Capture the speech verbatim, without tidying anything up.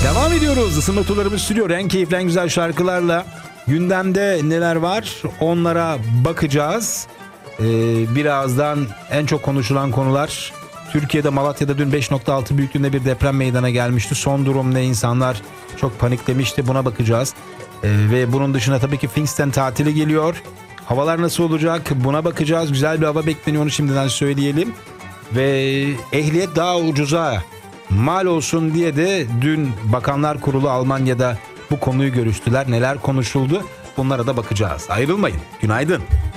Devam ediyoruz. Isınma turlarımız sürüyor. En keyifli, en güzel şarkılarla. Gündemde neler var onlara bakacağız. Ee, birazdan en çok konuşulan konular. Türkiye'de Malatya'da dün beş nokta altı büyüklüğünde bir deprem meydana gelmişti. Son durum ne? İnsanlar çok paniklemişti. Buna bakacağız. Ee, ve bunun dışında tabii ki Pfingsten tatili geliyor. Havalar nasıl olacak? Buna bakacağız. Güzel bir hava bekleniyor, onu şimdiden söyleyelim. Ve ehliyet daha ucuza mal olsun diye de dün Bakanlar Kurulu Almanya'da bu konuyu görüştüler. Neler konuşuldu? Bunlara da bakacağız. Ayrılmayın. Günaydın.